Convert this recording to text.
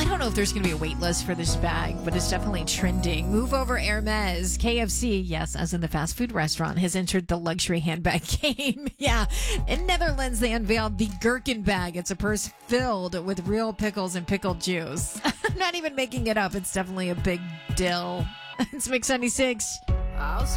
don't know if there's going to be a wait list for this bag, but it's definitely trending. Move over Hermes. KFC, yes, as in the fast food restaurant, has entered the luxury handbag game. Yeah. In Netherlands, they unveiled the Gherkin bag. It's a purse filled with real pickles and pickled juice. I'm not even making it up. It's definitely a big deal. It's Mix 76.